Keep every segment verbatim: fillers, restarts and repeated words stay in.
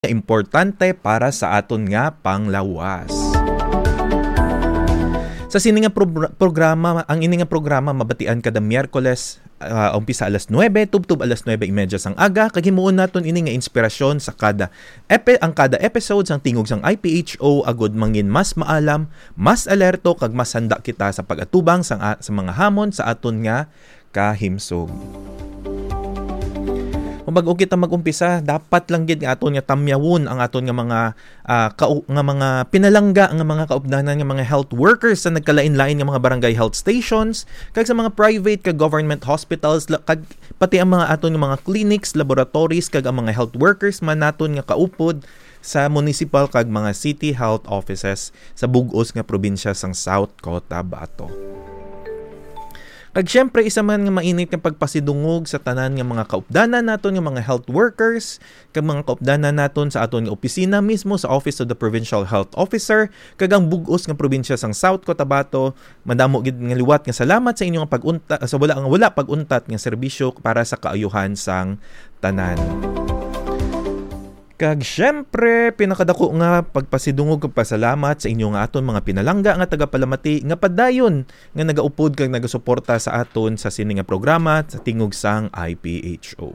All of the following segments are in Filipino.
importante para sa aton nga panglawas. Sa sini nga pro- programa, ang ini nga programa mabatian kada Miyerkules, uh, umpisa alas nuwebe, tubtub alas nuwebe imedya sang aga. Kag himuon naton ini nga inspirasyon sa kada epi, ang kada episode sang tingog sang I P H O agud mangin mas maalam, mas alerto kag mas handa kita sa pag-atubang sang sa mga hamon sa aton nga kahimsog. Kung bago kita mag-umpisa, dapat lang gid nga aton nga tamyawon ang aton nga mga uh, ka- nga mga pinalangga nga mga kaupdanan nga mga health workers sa nagkalain-lain nga mga barangay health stations, kag sa mga private kag government hospitals, kag pati ang mga aton nga mga clinics, laboratories kag ang mga health workers man naton nga kaupod sa municipal kag mga city health offices sa bug-os nga probinsya sang South Cotabato. Kag syempre isa man nga mainit nga pagpasidungog sa tanan nga mga kaupdanan naton nga mga health workers, kag mga kaupdanan naton sa aton nga opisina mismo sa Office of the Provincial Health Officer, kag ang bug-os nga probinsya sang South Cotabato. Madamo gid nga liwat nga salamat sa inyong pag-unta sa wala nga wala pag-untat nga serbisyo para sa kaayuhan sang tanan. Kag syempre, pinakadako nga pagpasidungog kag pasalamat sa inyo nga aton mga pinalangga nga tagapalamati nga padayon nga nagaupod kag nagasuporta sa aton sa sini nga programa sa tingog sang I P H O.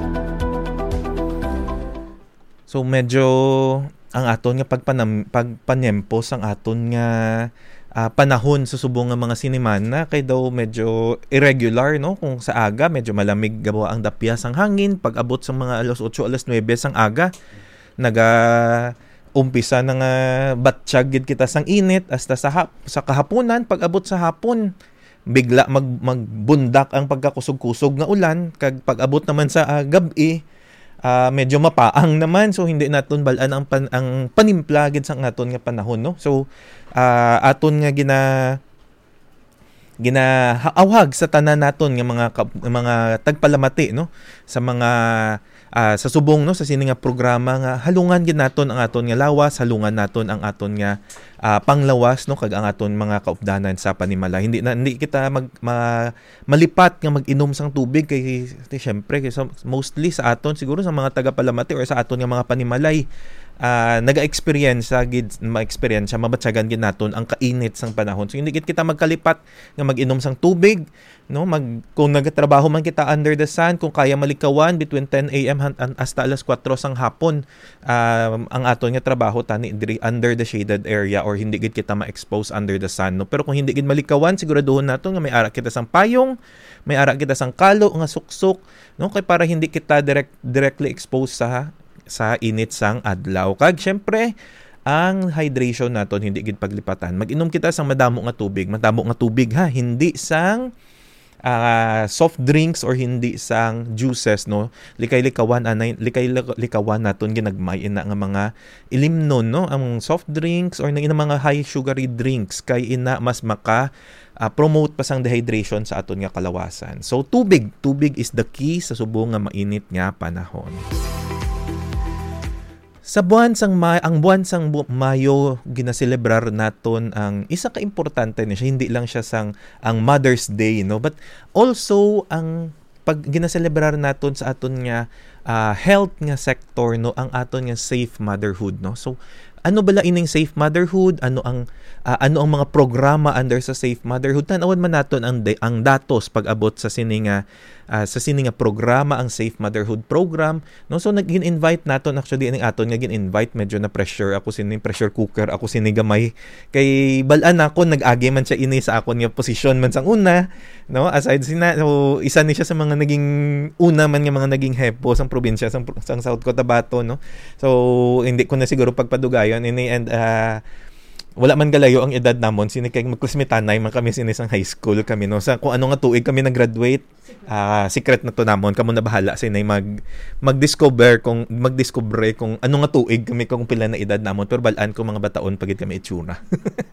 So medyo ang aton nga pagpanam pagpanempo sang aton nga uh, panahon sa subong nga mga sinimana kay daw medyo irregular, no? Kung sa aga medyo malamig gawa ang dapya sang hangin, pag abot sa mga alas otso alas nuwebe sang aga naga umpisa na nga batsyag gid kita sang init hasta sa hap, sa kahaponan, pag abot sa hapon bigla mag magbundak ang pagkakusog-kusog nga ulan, kag pag abot naman sa uh, gabi uh, medyo mapaang naman, so hindi naton balaan ang pan, ang panimpla gid sang aton nga panahon, no? So uh, aton nga gina ginaawhag sa tanan naton nga mga mga tagpalamati, no, sa mga uh, sa subong, no, sa sini nga programa nga halungan gid naton ang aton nga lawas, halungan naton ang aton nga uh, panglawas, no, kag ang aton mga kaupdanan sa panimala. Hindi na hindi kita mag ma, malipat nga mag-inom sang tubig kay syempre kay mostly sa aton siguro sa mga tagapalamati or sa aton nga mga panimalay Uh, naga-experience gid ma-experience mabatsagan gid naton ang kainit sang panahon. So hindi gid kita magkalipat nga mag-inom sang tubig, no, mag kung nagatrabaho man kita under the sun, kung kaya malikawan between ten a.m. hasta alas kwatro sang hapon uh, ang aton nga trabaho tani diri under the shaded area or hindi gid kita ma-expose under the sun, no. Pero kung hindi gid malikawan, siguraduhon naton nga may ara kita sang payong, may ara kita sang kalo nga suksok, no, kay para hindi kita direct directly exposed sa sa init sang adlaw. Kag syempre ang hydration naton hindi gid paglipatan. Mag-inom kita sang madamo nga tubig, madamo nga tubig ha, hindi sang uh, soft drinks or hindi sang juices, no. Likay-likawan anay likay-likawan naton ginagmay ina nga mga ilimnon, no, ang soft drinks or nang mga high sugary drinks kay ina mas maka uh, promote pa sang dehydration sa aton nga kalawasan. So tubig, tubig is the key sa subong nga mainit nga panahon. Sa buwan sang May, ang buwan sang bu- Mayo ginaselebrar naton ang isa ka importante niya, hindi lang siya sang ang Mother's Day, no, but also ang pag ginaselebrar naton sa aton nga uh, health nga sector, no, ang aton nga safe motherhood, no. So ano bala ining safe motherhood, ano ang uh, ano ang mga programa under sa safe motherhood, tan-awan man naton ang de- ang datos pag abot sa sini nga uh, sa sini nga programa ang safe motherhood program, no. So nag-invite naton actually ining aton nga gin-invite, medyo na pressure ako sini pressure cooker ako sini gamay kay balaan ako nag-agi man siya ini sa akon nga posisyon man sang una, no, aside sina, so isa ni siya sa mga naging una man nga mga naging hepo sang probinsya sang, sang South Cotabato, no. So hindi ko na siguro pagpadugayon ini, and uh, wala man galayo ang edad namon, sini kay magklasmitanay man kami sini sang high school kami, no, sa kung ano nga tuig kami nag-graduate, uh, secret na to namon, kamo na bahala sini mag mag-discover kung mag-discover kung ano nga tuig kami, kung pila na edad namon, pero balaan ko mga bataon pagid kami itsura.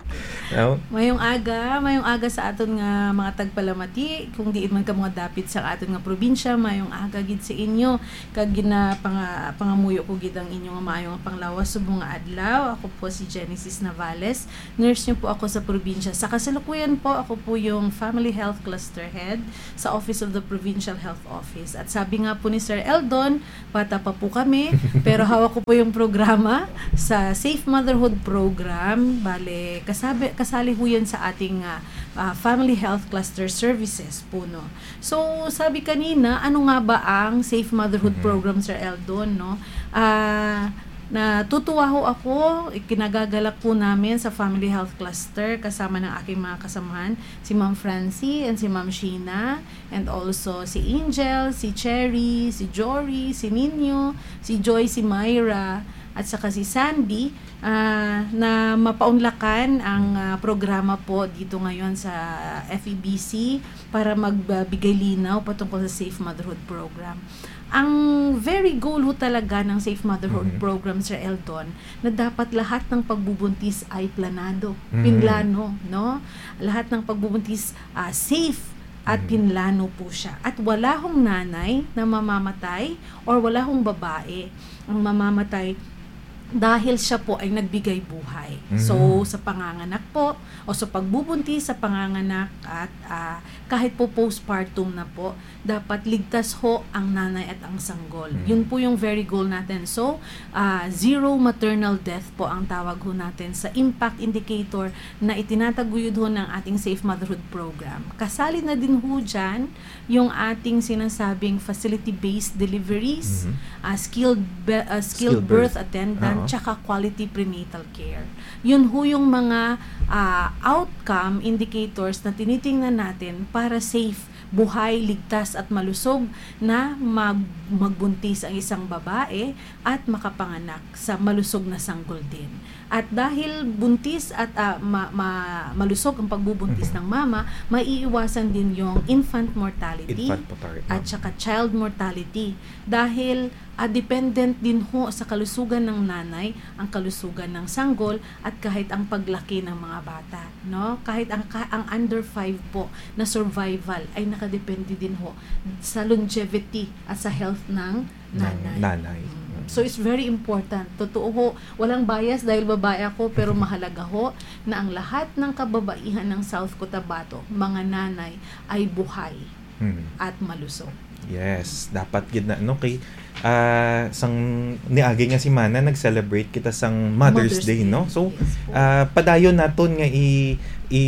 No? Mayong aga, mayong aga sa aton nga mga tagpalamati, kung diin man ka mga dapit sa aton nga probinsya, mayong aga gid sa inyo, kag gina pang, pangamuyo ko gid ang inyo nga maayo nga panglawas subong nga adlaw. Ako po si Genesis Navales, nurse niyo po ako sa probinsya. Sa kasalukuyan po, ako po yung Family Health Cluster Head sa Office of the Provincial Health Office. At sabi nga po ni Sir Eldon, bata pa po kami, pero hawak ko po yung programa sa Safe Motherhood Program. Bale, kasabi kasali ho yan sa ating uh, uh, Family Health Cluster Services po, no. So, sabi kanina, ano nga ba ang Safe Motherhood mm-hmm. Program, Sir Eldon, no? Ah... Uh, Natutuwa ho ako, ikinagagalak po namin sa Family Health Cluster kasama ng aking mga kasamahan, si Ma'am Francie and si Ma'am Sheena, and also si Angel, si Cherry, si Jory, si Nino, si Joy, si Myra, at saka si Sandy, uh, na mapaunlakan ang uh, programa po dito ngayon sa F E B C para magbigay linaw patungkol sa Safe Motherhood Program. Ang very goal ho talaga ng Safe Motherhood mm-hmm. Program, Sir Elton, na dapat lahat ng pagbubuntis ay planado, mm-hmm. pinlano, no? Lahat ng pagbubuntis uh, safe at mm-hmm. pinlano po siya. At wala hong nanay na mamamatay or wala hong babae ang mamamatay dahil siya po ay nagbigay buhay. Mm-hmm. So, sa panganganak po, o sa pagbubuntis sa panganganak at uh, kahit po postpartum na po, dapat ligtas ho ang nanay at ang sanggol. Mm-hmm. Yun po yung very goal natin. So, uh, zero maternal death po ang tawag ho natin sa impact indicator na itinataguyod ho ng ating Safe Motherhood Program. Kasali na din ho dyan yung ating sinasabing facility-based deliveries, mm-hmm. uh, skilled, be- uh, skilled, skilled birth, birth attendant, uh-huh. tsaka quality prenatal care. Yun ho yung mga uh, outcome indicators na tinitingnan natin para safe, buhay, ligtas at malusog na mag, magbuntis ang isang babae at makapanganak sa malusog na sanggol din. At dahil buntis at uh, ma, ma, malusog ang pagbubuntis ng mama, maiiwasan din yung infant mortality, infant mortality. At saka child mortality. Dahil uh, dependent din ho sa kalusugan ng nanay, ang kalusugan ng sanggol, at kahit ang paglaki ng mga bata. No? Kahit ang, ang under five po na survival ay nakadepende din ho sa longevity at sa health ng nanay. nanay. So, it's very important. Totoo ho, walang bias dahil babae ako, pero mahalaga ho na ang lahat ng kababaihan ng South Cotabato, mga nanay, ay buhay hmm. at malusog. Yes, dapat gid na no kay uh, sang niagi nga si Mana nag-celebrate kita sang Mother's, Mother's Day, Day, no. So, uh, padayon naton nga i, i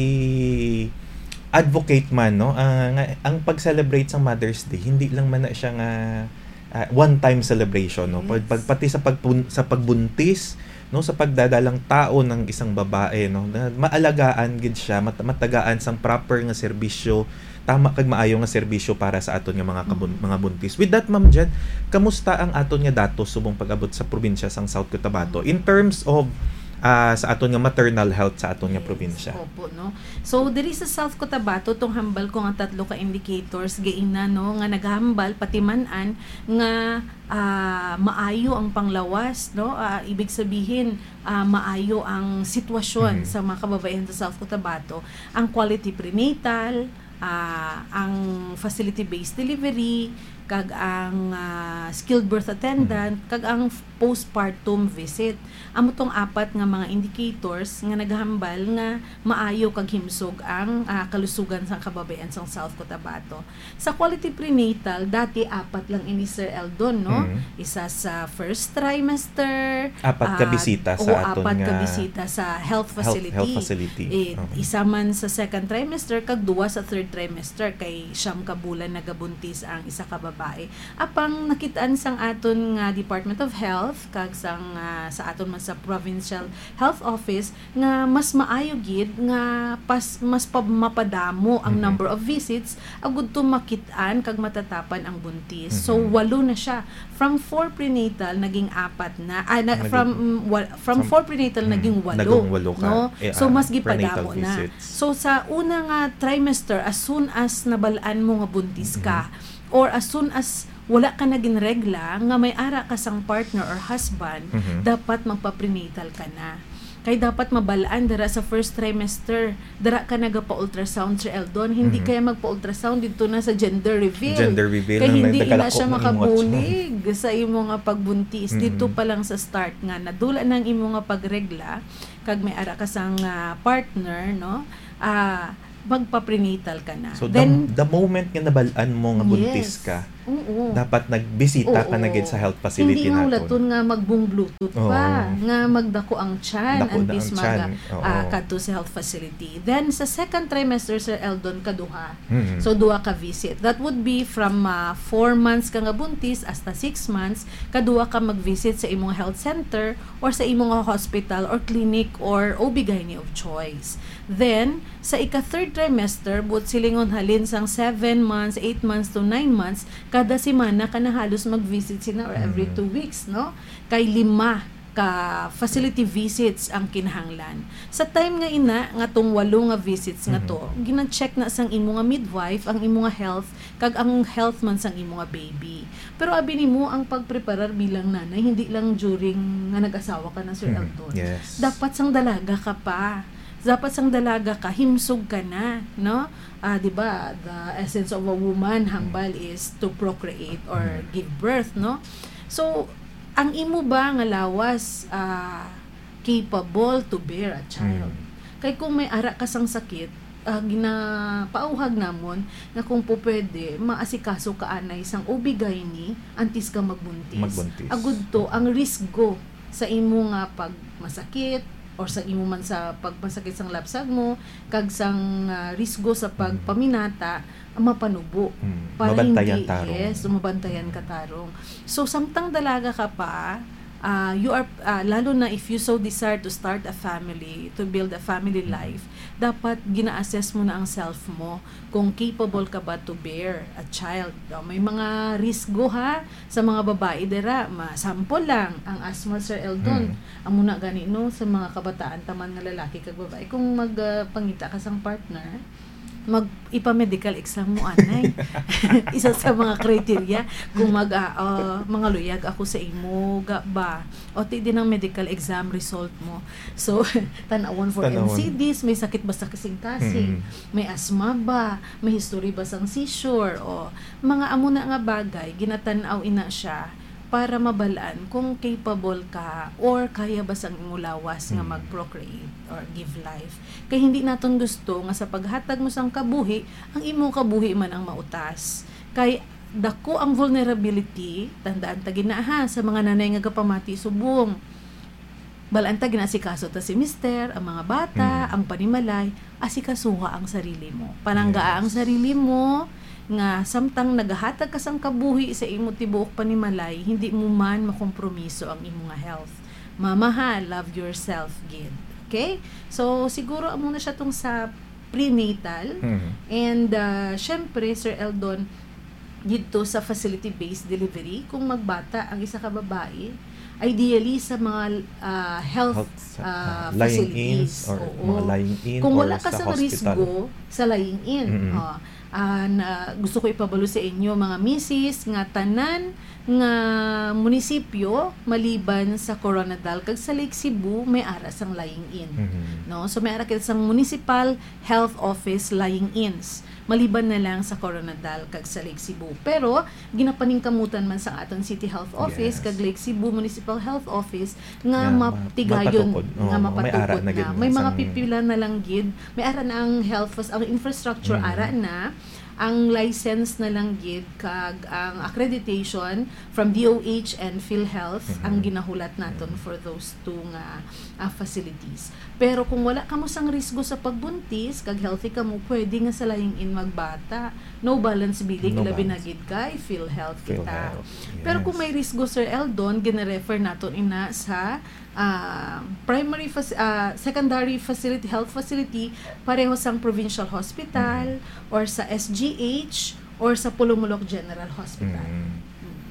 advocate man, no, uh, nga, ang pag-celebrate sang Mother's Day hindi lang man na siya nga Uh, one-time celebration, no. Yes. Pag, pati sa pagpun, sa pagbuntis, no, sa pagdadalang tao ng isang babae, no, na maalagaan gid siya, mat, matagaan sang proper nga serbisyo, tama kag maayo nga serbisyo para sa aton nga mga kabun, mga buntis. With that, Ma'am Jen, kamusta ang aton nga datos subong pag-abot sa probinsya sang South Cotabato in terms of Uh, sa aton nga maternal health sa aton nga probinsya? Opo, no. So diri sa South Cotabato tong hambal ko nga tatlo ka indicators gaina, no, nga naghambal pati man-an nga uh, maayo ang panglawas, no. Uh, ibig sabihin uh, maayo ang sitwasyon mm-hmm. sa mga kababaihan sa South Cotabato, ang quality prenatal, uh, ang facility-based delivery, kag ang uh, skilled birth attendant, kag ang postpartum visit. Amo tong apat nga mga indicators nga naghambal nga maayo kag himsog ang uh, kalusugan sa kababaihan sa South Cotabato. Sa quality prenatal, dati apat lang ini Sir Eldon, no? Mm-hmm. Isa sa first trimester, apat ka bisita uh, sa aton apat nga ka bisita sa health facility. Health, health facility. Eh, okay. Isa man sa second trimester kag duwa sa third trimester kay siyam ka bulan nagabuntis ang isa ka babae. Apang nakitaan sang aton nga Department of Health kag sang uh, sa aton man sa Provincial Health Office nga mas maayo gid nga pas mas pa, mapadamo ang mm-hmm. number of visits agud to makitaan kag matatapan ang buntis. Mm-hmm. So walo na siya. From four prenatal naging apat na, ah, na from um, wa, from four prenatal mm, naging walo. Naging walo ka. No? Eh, so uh, mas gipadamo na. So sa una nga trimester, as soon as nabalaan mo nga buntis ka, mm-hmm. or as soon as wala ka naging regla nga may ara ka sang partner or husband, mm-hmm. dapat magpa-prenatal ka na. Kay dapat mabalaan dara sa first trimester, dara ka nagapa-ultrasound Sir Eldon, hindi Mhm. kaya magpa-ultrasound dito na sa gender reveal. Gender reveal Kay na hindi ina nagdagalako siya ng imong makabulig sa imo nga pagbuntis. Mhm. Dito pa lang sa start nga nadula ng imo nga pagregla kag may ara ka sang ah, partner, no? Ah, magpa-prenatal ka na. So Then the, the moment nga nabalaan mo nga buntis yes. ka, Oo. dapat nagbisita ka Oo. na gid sa health facility Hindi nga naton. ulaton nga magbung bluetooth pa, Oo. nga magdako ang tiyan Dako and na ang bis tiyan. maga Oo. ah, kadto sa health facility. Then sa second trimester Sir Eldon kaduha. Mhm. So duha ka visit. That would be from uh, four months ka nga buntis hasta six months kaduha ka mag-visit sa imong health center or sa imong hospital or clinic or O B G Y N of choice. Then sa ika third trimester but silingon halin sang seven months, eight months to nine months kada semana ka na halos mag-visit sina or every Mhm. two weeks, no? Kay lima ka facility visits ang kinahanglan. Sa time nga ina nga tong walo nga visits nga to, gina-check na sang imo nga midwife ang imo nga health kag ang health man sang imo nga baby. Pero abi nimo ang pagpreparar bilang nanay hindi lang during nga nag-asawa ka na Sir Mhm. Eldon. Yes. Dapat sang dalaga ka pa. Dapat sang dalaga ka, himsog ka na, no? Ah, 'di ba? The essence of a woman hambal is to procreate or give birth, no? So, ang imo ba nga lawas ah, capable to bear a child? Mm. Kay kung may ara ka sang sakit, uh, ginapauhag namon na kung po pwede maasikaso ka anay sang O B G Y N antes ka magbuntis. Magbuntis. Agud to ang risgo sa imo nga pag masakit or sa imo man sa pagmasakit sang lapsag mo kag sang ah, risgo sa pagpaminata ang mapanubo Mm. para Mabantayan hindi tarong. yes mabantayan ka tarong. So samtang dalaga ka pa, ah, you are ah, lalo na if you so desire to start a family, to build a family life, dapat gina-assess mo na ang self mo kung capable ka ba to bear a child. Ah, may mga risgo ha sa mga babae dira, ma sample lang ang asthma Sir Eldon. Mm. Ang muna gani no sa mga kabataan taman nga lalaki kag babae kung magpangita ka sang partner, mag ipa-medical exam mo anay. Isa sa mga criteria kung mag ah, ah, mga luyag ako sa imo ga ba o ti din ang medical exam result mo. So tan-awon for Tan-awon. N C Ds, may sakit ba sa kasing-kasing, Mhm. may asthma ba, may history ba sang seizure o mga amo na nga bagay ginatan-aw ina siya para mabalaan kung capable ka or kaya ba sang imong lawas nga Mm. mag-procreate or give life. Kay hindi naton gusto nga sa paghatag mo sang kabuhi, ang imong kabuhi man ang mautas. Kay dako ang vulnerability, tandaan ta gina ha sa mga nanay nga kapamati subong. Balaan ta ginasikaso ta si mister, ang mga bata, Mm. ang panimalay, asikasuha ang sarili mo. Pananggaa Yes. ang sarili mo nga samtang nagahatag ka sang kabuhi sa imo tibuok panimalay, hindi mo man makompromiso ang imo nga health. Mamahal, love yourself, gid. Okay? So siguro amo na siya tong sa prenatal. Mhm. And uh, syempre Sir Eldon dito sa facility-based delivery, kung magbata ang isa ka babae, ideally sa mga uh, health, Health, uh, uh, lying facilities. in or Oo. mga lying in Kung or wala ka sa sa hospital. risgo sa lying in. Mm-mm. ah, ah, na gusto ko ipabalo sa inyo mga misis nga tanan nga munisipyo maliban sa Coronadal kag sa Lake Cebu may ara sang lying in. Mhm. No, so may ara kita sang municipal health office lying ins maliban na lang sa Coronadal kag sa Lake Cebu. Pero ginapaningkamutan man sa aton City Health Office Yes. kag Lake Cebu Municipal Health Office nga Nga maptigayon mapatukod. nga Oo, may mapatukod ara na na. gid May mga sang- pipila na lang gid, may ara na ang health fas- ang infrastructure Mhm. ara na, ang license na lang gid kag ang accreditation from D O H and PhilHealth Mhm. ang ginahulat naton for those two nga ah, facilities. Pero kung wala ka mo sang risgo sa pagbuntis kag healthy ka mo, pwede nga sa lying in magbata. No balance bilig No labi balance. na gid kay PhilHealth kita. PhilHealth. Pero Yes. kung may risgo Sir Eldon, gina-refer naton ina sa ah, primary fac- ah, secondary facility health facility pareho sang provincial hospital or sa S G H or sa Pulumulok General Hospital. Mm.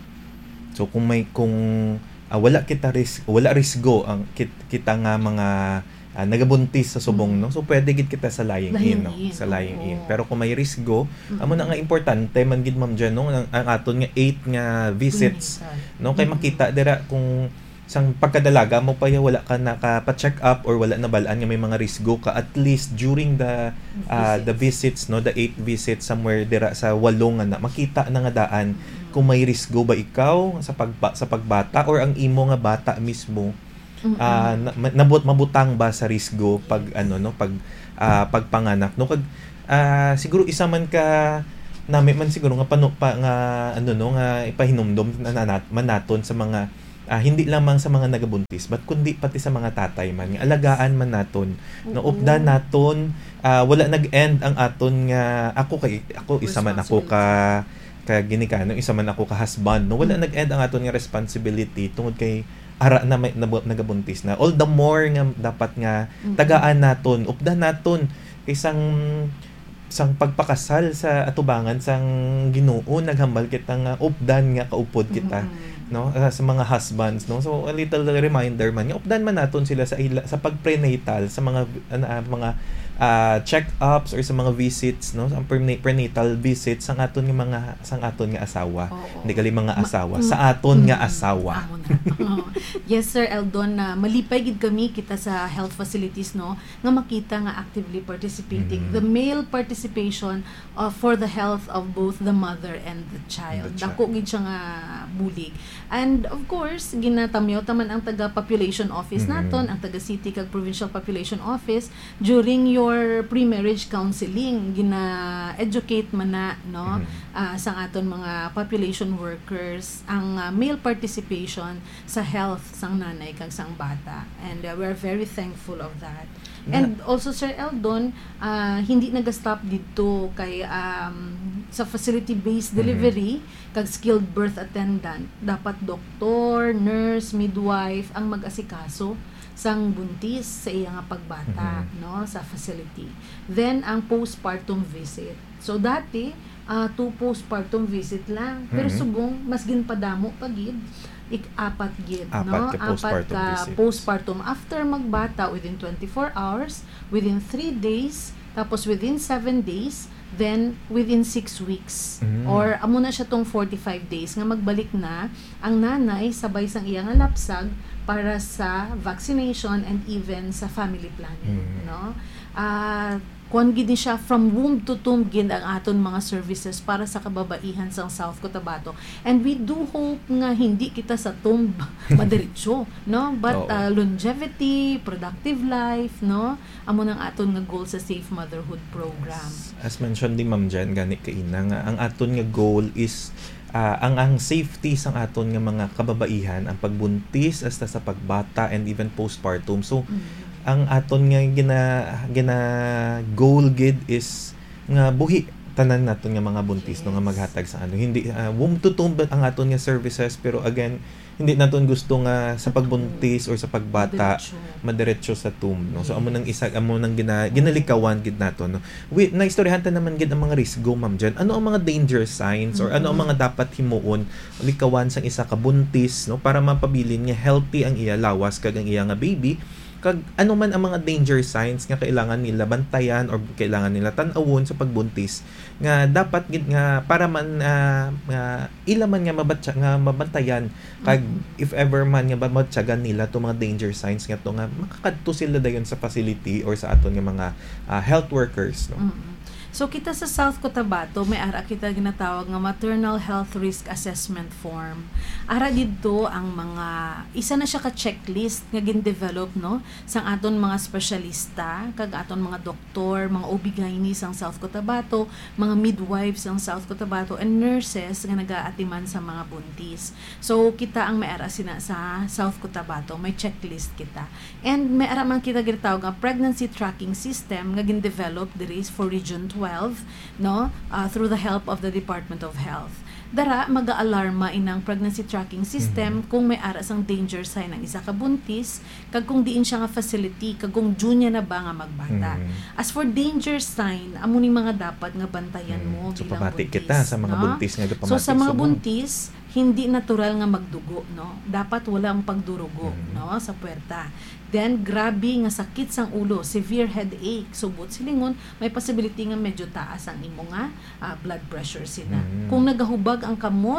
So kung may kung ah, wala kita ris wala risgo ang kit, kita nga mga ah, nagabuntis sa subong Mm. no, so pwede gid kita sa lying Lying in no, in, sa lying oo. in. Pero kung may risgo, Mm. amo na nga importante man gid ma'am Jen no, ang, ang aton nga eight nga visits Prenatal. no, kay Mm. makita dira kung sang pagkadalaga mo pa ya wala ka nakapa-check up or wala na balaan nga may mga risgo ka, at least during the uh, the visits, no, the eight visits somewhere dira sa walong nga na makita na nga daan kung may risgo ba ikaw sa pagba, sa pagbata or ang imo nga bata mismo uh, nabot mabutang ba sa risgo pag ano no pag uh, pagpanganak, no, kag uh, siguro isa man ka nami man siguro nga pano pa nga ano no nga ipahinumdom na nanat, manaton sa mga uh, hindi lamang sa mga nagabuntis but kundi pati sa mga tatay man nga alagaan man naton, no, updan naton uh, wala nag-end ang aton nga ako kay ako isa man ako ka ka ginikano, isa man ako ka husband, no, wala mm-hmm. nag-end ang aton nga responsibility tungod kay ara na may nagabuntis na, all the more nga dapat nga tagaan naton, updan naton isang sang pagpakasal sa atubangan sang Ginoo, naghambal kita nga updan nga kaupod kita, mm-hmm. no, uh, sa mga husbands, no, so a little reminder man nga updan man naton sila sa ila, sa pagprenatal, sa mga uh, mga uh, check-ups or sa mga visits, no, sa prenatal visits sang aton nga mga sang aton nga asawa, oh, hindi gali mga asawa, Ma- sa aton mm, nga asawa. Oh. Yes sir Eldon, na uh, malipay gid kami kita sa health facilities, no, nga makita nga actively participating, mm-hmm. the male participation uh, for the health of both the mother and the child. The child. Dako gid siya nga bulig. And of course, ginatamyaw taman ang taga population office mm-hmm. naton, ang taga city kag provincial population office during your pre-marriage counseling, gina-educate man na, no, mm-hmm. uh, sa aton mga population workers ang uh, male participation sa health sang nanay kag sang bata, and uh, we're very thankful of that. And also Sir Eldon, uh, hindi nag-stop dito kay um, sa facility-based delivery mm-hmm. kag skilled birth attendant, dapat doktor, nurse, midwife ang mag-asikaso sang buntis sa iya nga pagbata, mm-hmm. no, sa facility. Then ang postpartum visit. So dati uh, two postpartum visit lang, pero mm-hmm. subong mas ginpadamo pagid ik-apat gid, no, apat apat ka visits. Postpartum after magbata within twenty-four hours, within three days, tapos within seven days, then within six weeks, mm. or amo na siya tong forty-five days nga magbalik na ang nanay sabay sang iya nga lapsag para sa vaccination and even sa family planning, mm. no. Uh, kuan gid ni siya from womb to tomb gid ang aton mga services para sa kababaihan sa South Cotabato, and we do hope nga hindi kita sa tomb madiretso, no, but uh, longevity, productive life, no, amo nang aton nga goal sa Safe Motherhood program. As mentioned ni Ma'am Jen gani kaina nga ang aton nga goal is uh, ang ang safety sang aton nga mga kababaihan, ang pagbuntis hasta sa pagbata and even postpartum. So mm-hmm. ang aton nga gina gina goal gid is nga buhi tanan naton nga mga buntis, yes. no, nga maghatag sa ano, hindi uh, womb to tomb ang aton nga services, pero again hindi naton gusto nga sa pagbuntis or sa pagbata madiretso sa tomb, no. So amo nang isa amo nang gina, ginalikawan gid naton, no. We na istoryahan ta naman gid ang mga risgo, Ma'am Jen. Ano ang mga danger signs or ano ang mga dapat himuon likawan sang isa ka buntis, no, para mapabilin nga healthy ang iya lawas kag ang iya nga baby, kag ano man ang mga danger signs nga kailangan nila bantayan or kailangan nila tan-awon sa pagbuntis nga dapat gid nga para man uh, uh, ila man nga mabatya nga mabantayan kag mm-hmm. if ever man nga mabatyagan nila to mga danger signs nga to nga makakadto sila dayon sa facility or sa aton nga mga uh, health workers, no. Mm-hmm. So kita sa South Cotabato may ara kita ginatawag nga maternal health risk assessment form. Ara didto ang mga isa na siya ka checklist nga gin-develop, no, sang aton mga espesyalista kag aton mga doktor, mga O B G Y N sang South Cotabato, mga midwives sang South Cotabato, and nurses nga nagaatiman sa mga buntis. So kita ang may ara sina sa South Cotabato, may checklist kita. And may ara man kita ginatawag nga pregnancy tracking system nga gin-develop diri for Region twelve, no, uh, through the help of the Department of Health. Dara mag-aalarma inang pregnancy tracking system mm-hmm. kung may ara sang danger sign ng isa ka buntis, kag kung diin siya nga facility, kag kung junior na ba nga magbata. Mm-hmm. As for danger sign, amo ni mga dapat nga bantayan mo mm-hmm. so, bilang buntis. kita sa mga no? buntis nga So sa mga buntis, hindi natural nga magdugo, no. Dapat walang pagdurugo, mm-hmm. no, sa puwerta. Then grabe nga sakit sang ulo, severe headache, subot silingon, may possibility nga medyo taas ang imo nga uh, blood pressure sina. Mm-hmm. Kung nagahubag ang kamot,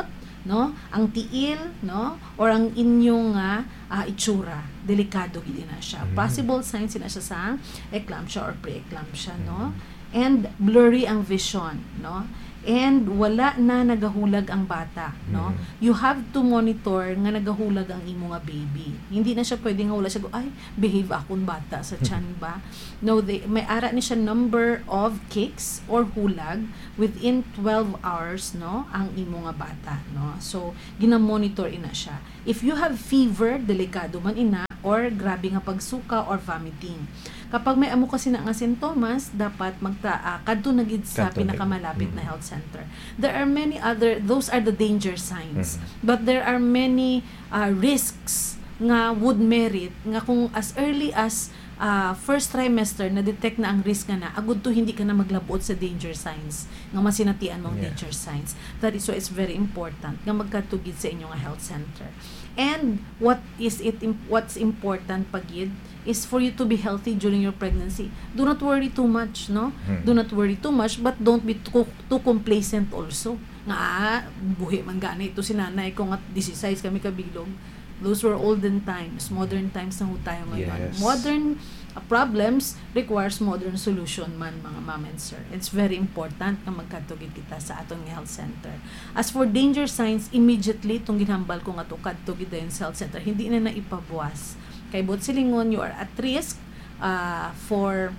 no, ang tiil, no, or ang inyong uh, uh, itsura, delikado gid na siya. Mm. Possible signs na siya sa eclampsia or pre-eclampsia, no, and blurry ang vision, no, and wala na nagahulag ang bata, no. Mm. You have to monitor nga nagahulag ang imo nga baby. Hindi na siya pwedeng hula siya, ay, behave akong bata sa tiyan ba? No, they, may ara ni siya number of kicks or hulag within twelve hours, no, ang imo nga bata, no. So, gina-monitor ina siya. If you have fever, delikado man ina, or grabe nga pagsuka or vomiting. Kapag may amo kasi na nga sintomas, dapat magta uh, kadto na gid sa Kadto na- pinakamalapit na Mm. health center. There are many other, those are the danger signs. Mm. But there are many uh, risks nga would merit nga kung as early as uh, first trimester na detect na ang risk nga na, agud to hindi ka na maglabot sa danger signs nga masinatian mong Yeah. danger signs. That is why it's very important nga magkatugid sa inyong health center. And what is it im- what's important pagid is for you to be healthy during your pregnancy. Do not worry too much, no? Hmm. Do not worry too much, but don't be too, too complacent also. Nga, ah, buhi man gani ito si nanay ko nga sixteen kami kabilog. Those were olden times, modern times na ho tayo ngayon. Yes. Modern uh, problems requires modern solution man, mga ma'am and sir. It's very important na magkatugid kita sa atong health center. As for danger signs, immediately itong ginhambal ko nga to kadtugid dayon sa health center, hindi na naipabuwas. Kay bot silingon, you are at risk uh, for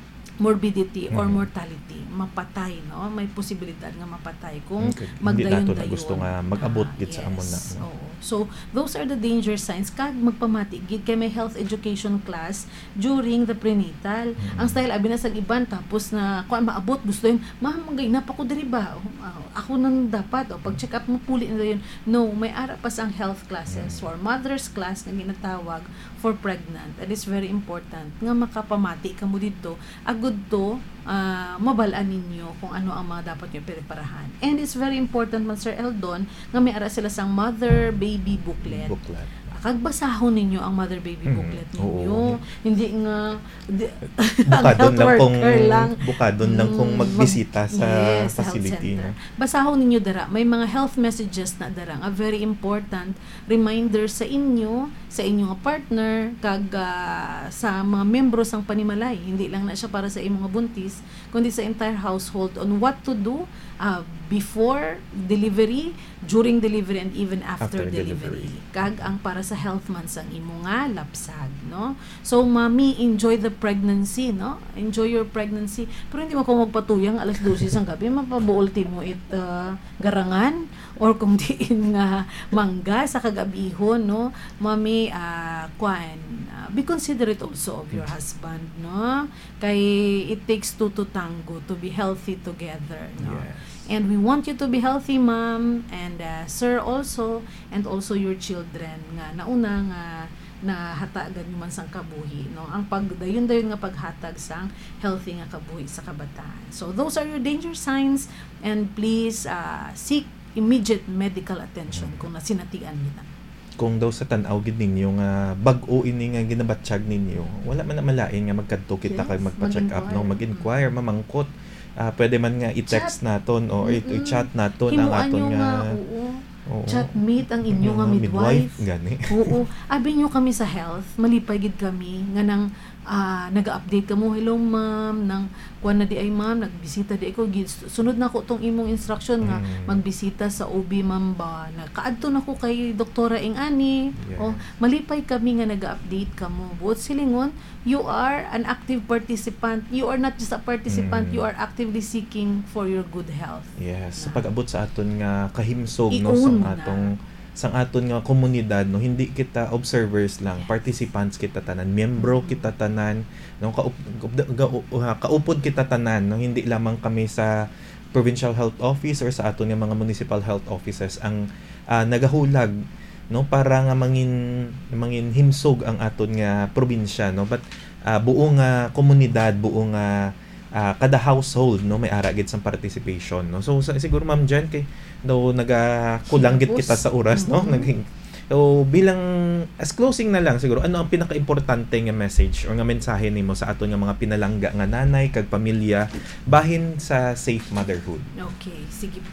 morbidity or Mhm. mortality, mapatay, no, may posibilidad nga mapatay kung Okay. Hindi nato na magdayon-dayon. gusto nga mag-abot Ah, gid sa amon na, yes, no? oo. So those are the danger signs kag magpamati gid kay may health education class during the prenatal. Mhm. Ang style abi na sa iban tapos na kuan maabot gusto yun, ma'am magay na pa ko diri ba? Oh, ah, ako nang dapat o pag check up mo puli na yun. No, may ara pa sang health classes Mhm. or mother's class nga ginatawag for pregnant. And it's very important nga makapamati kamo dito agud to uh, mabalaan ninyo kung ano ang mga dapat nyo preparahan. And it's very important man Sir Eldon nga may ara sila sang mother baby booklet. Booklet. Kag basahon ninyo ang mother baby Mhm. booklet Oo. ninyo. Hindi nga di, ang Bukadon health lang kung worker lang. bukadon lang kung Mm, magbisita sa yes, sa health facility, center. no? Basahon ninyo dara, may mga health messages na dara nga very important reminder sa inyo, sa inyong partner kag ah, sa mga membro sang panimalay. Hindi lang na siya para sa imong buntis, kundi sa entire household on what to do uh, before delivery, during delivery, and even after, After delivery. delivery. Kag ang para sa health man sang imo nga lapsag, no? So mommy, enjoy the pregnancy, no? Enjoy your pregnancy. Pero hindi mo ko magpatuyang alas twelve sang gabi, mapabuol ti mo it uh, garangan or kung diin nga mangga sa kagabihon, no? Mommy, uh, kuan, uh, be considerate also of your husband, no? Kay it takes two to tango to be healthy together, no? Yes. And we want you to be healthy, ma'am, and uh, sir also, and also your children nga nauna nga na hatagan nyo man sang kabuhi, no? Ang pagdayon dayon nga paghatag sang healthy nga kabuhi sa kabataan. So those are your danger signs, and please uh, seek immediate medical attention kung nasinatian nila. Kung daw sa tan-aw gid ninyo nga bag-o ini nga ginabatsyag ninyo, wala man na malain nga magkadto kita Yes, kay magpa-check up, no? mag-inquire. Mag-inquire, mamangkot. Ah, pwede man nga i-text naton o i- Mm-mm. i-chat naton ang Himuan aton nyo nga oo. oo, Chatmate ang inyo inyong nga midwife. gani. Oo. Abi nyo kami sa health, malipay gid kami nga nang ah, naga-update kamo, hello ma'am, nang kuan na di ay ma'am, nagbisita di ako, gid sunod na ko tong imong instruction nga Mm. magbisita sa O B ma'am ba. Nakaadto na ko kay Doktora Ingani. Yes. O malipay kami nga naga-update kamo. Buot silingon, you are an active participant. You are not just a participant, Mm. you are actively seeking for your good health. Yes, sa Na. pag-abot sa aton nga kahimsog, no, I-own sa mo na. atong sang aton nga komunidad, no, hindi kita observers lang, participants kita tanan, miyembro Mm. kita tanan, no, kaup, ga- uh, kaupod kita tanan, no, hindi lamang kami sa provincial health office or sa aton nga mga municipal health offices ang ah, nagahulag, no, para nga mangin mangin himsog ang aton nga probinsya, no, but ah, buo nga komunidad, buo nga ah, kada household, no, may ara gid sang participation, no. So sa, siguro ma'am Jen kay daw nagakulang gid kita sa oras, no, Mhm. naging so bilang as closing na lang siguro, ano ang pinaka-importante nga message or nga mensahe nimo sa aton nga mga pinalangga nga nanay kag pamilya bahin sa safe motherhood? Okay, sige po.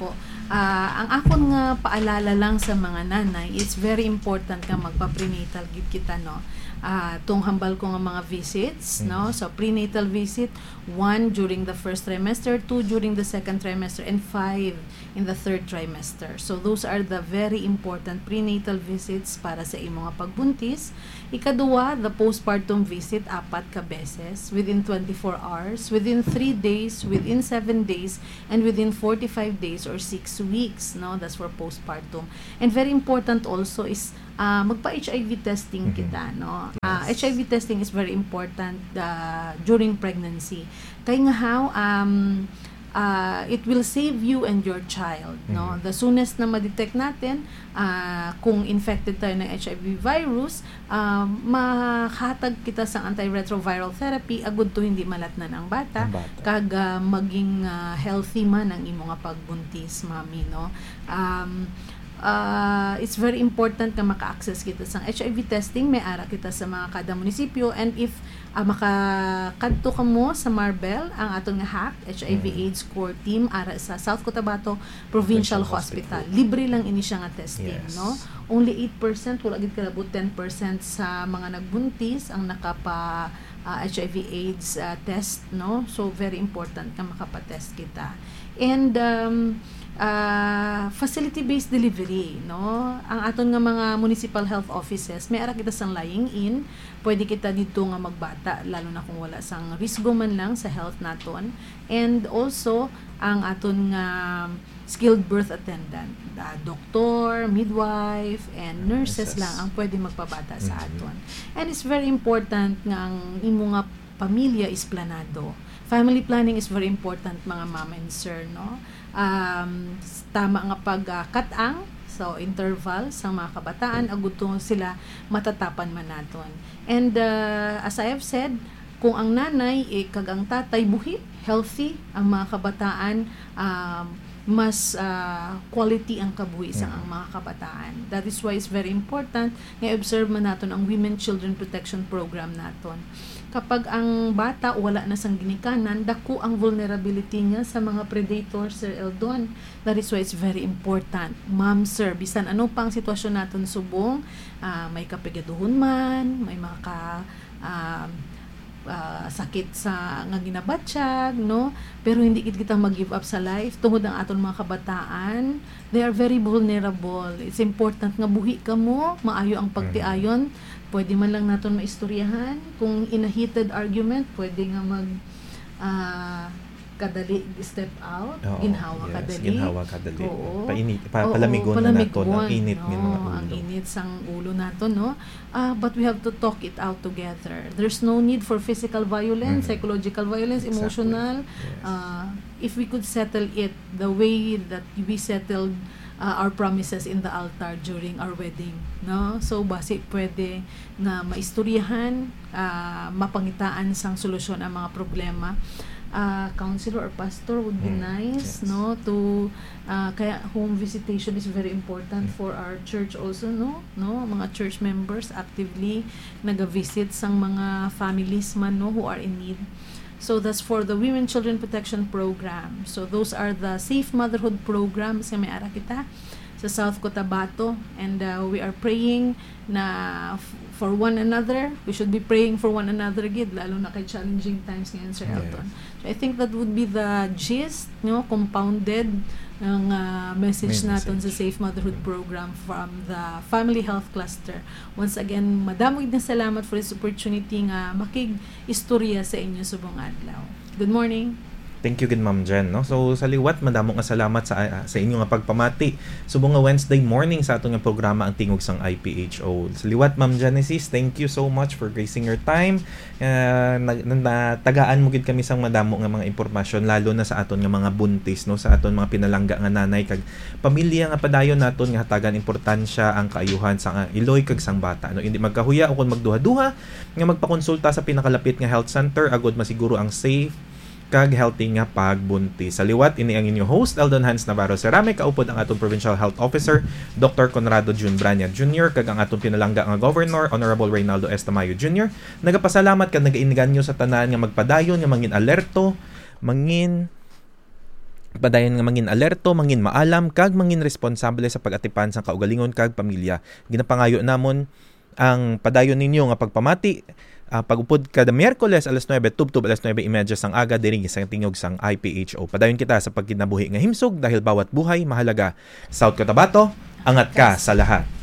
Uh, ang akon nga paalala lang sa mga nanay, it's very important nga magpa-prenatal gid kita, no. Uh, tung hambal ko nga mga visits, mm-hmm. no. So prenatal visit, one during the first trimester, two during the second trimester, and five in the third trimester. So those are the very important prenatal visits para sa imong nga pagbuntis. Ikaduwa, the postpartum visit, apat ka beses within twenty-four hours, within three days, within seven days, and within forty-five days or six weeks, no. That's for postpartum. And very important also is uh, magpa-H I V testing mm-hmm. kita, no. Uh, H I V testing is very important uh, during pregnancy. Kaya nga how um Uh, it will save you and your child, no. Mm-hmm. The soonest na ma-detect natin uh, kung infected tayo ng H I V virus, uh, mahatag kita sa antiretroviral therapy agud to hindi malatnan ang bata, bata. kag uh, maging uh, healthy man ang imo nga pagbuntis, mami, no. Um, Uh, it's very important na maka-access kita sa H I V testing. May ara kita sa mga kada munisipyo, and if uh, makakadto ka mo sa Marbel, ang aton nga H A C, H I V AIDS Core Team, ara sa South Cotabato Provincial, Provincial Hospital. Hospital. Libre lang ini siya nga testing, yes. no? Only eight percent, wala gid kalabot ten percent sa mga nagbuntis ang nakapa uh, H I V AIDS uh, test, no? So very important ka makapa-test kita. And um Uh, facility-based delivery, no. Ang aton nga mga municipal health offices, may ara kita sang lying in, pwede kita dito nga magbata, lalo na kung wala sang risgo man lang sa health naton. And also, ang aton nga skilled birth attendant, uh, doktor, midwife, and nurses lang ang pwede magpabata sa aton. And it's very important nga ang imo nga pamilya is planado. Family planning is very important, mga ma'am and sir, no. Um, tama nga pagkatang, uh, so interval sa mga kabataan, agud sila matatapan man naton. And uh, as I have said, kung ang nanay eh, kag ang tatay buhi, healthy, ang mga kabataan um, mas uh, quality ang kabuhi sa ang mga kabataan. That is why it's very important nga observe man naton ang Women Children Protection Program naton. Kapag ang bata wala na sang ginikanan, dako ang vulnerability niya sa mga predators, Sir Eldon. That is why it's very important. Ma'am, sir, bisan ano pang sitwasyon natin subong, uh, may kapigaduhon man, may mga ka, uh, uh, sakit sa nga ginabatsyag, no? Pero hindi kita mag-give up sa life tungod ang aton mga kabataan. They are very vulnerable. It's important nga buhi ka mo, maayo ang pagtiayon. Pwede man lang naton maistoryahan. Kung in a heated argument, pwede nga mag uh, kadali step out. Oo, ginhawa yes, kadali. Ginhawa kadali. Oo. Painit, pa, palamigon na naton ang init no, ng mga ulo. Ang init sang ulo naton, no? Uh, but we have to talk it out together. There's no need for physical violence, mm-hmm. psychological violence, exactly. emotional. Yes. Uh, if we could settle it the way that we settled Uh, our promises in the altar during our wedding, no? So basi pwede na maistoryahan, uh, mapangitaan sang solusyon ang mga problema. Uh, counselor or pastor would be mm, nice, yes. no? To uh, kaya home visitation is very important mm. for our church also, no? No, mga church members actively naga-visit sang mga families man, no, who are in need. So that's for the Women Children Protection Program. So those are the safe motherhood programs nga may ara kita sa South Cotabato, and uh, we are praying na f- for one another. We should be praying for one another gid, lalo na kay challenging times ngayon, Sir Elton. Yes. So I think that would be the gist, no, compounded ng uh, message May natin message. sa Safe Motherhood Program from the Family Health Cluster. Once again, madamo gid na salamat for this opportunity nga makig-istorya sa inyo subong adlaw. Good morning. Thank you gid Ma'am Jen, no. So sa liwat madamo nga salamat sa uh, sa inyo nga pagpamati subong nga Wednesday morning sa ato nga programa ang tingog sang I P H O. Sa liwat Ma'am Genesis, thank you so much for gracing your time. Uh, natagaan mo gid kami sang madamo nga mga impormasyon lalo na sa aton nga mga buntis, no, sa aton mga pinalangga nga nanay kag pamilya nga padayon naton nga hatagan importansya ang kaayuhan sa iloy kag sang bata, no. Hindi magkahuya o kun magduha-duha nga magpakonsulta sa pinakalapit nga health center agud masiguro ang safe kag healthy nga pagbuntis. Sa liwat, ini ang inyo host, Eldon Hans Navarro Cerame, kaupod ang atong Provincial Health Officer, Doctor Conrado Jun Brania Junior, kag ang atong pinalangga nga Governor, Honorable Reynaldo Estamayo Junior Nagapasalamat kag nagainigan nyo sa tanan nga magpadayon, nga mangin alerto, mangin Padayon nga mangin alerto, mangin maalam, kag mangin responsable sa pag-atipan sa kaugalingon kag pamilya. Ginapangayo namon ang padayon ninyo nga pagpamati uh, pag-upod kada Miyerkules alas nuwebe tubtob alas nuwebe trenta sang aga diri sa tingog sang I P H O. Padayon kita sa pagkinabuhi nga himsog dahil bawat buhay mahalaga. South Cotabato, angat ka sa lahat.